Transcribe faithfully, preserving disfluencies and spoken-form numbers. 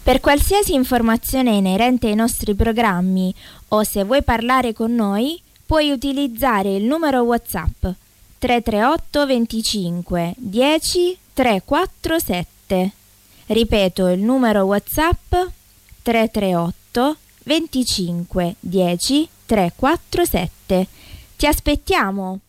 Per qualsiasi informazione inerente ai nostri programmi o se vuoi parlare con noi, puoi utilizzare il numero WhatsApp tre tre otto venticinque dieci trequarantasette. Ripeto il numero WhatsApp tre tre otto venticinque dieci trequarantasette. Ti aspettiamo!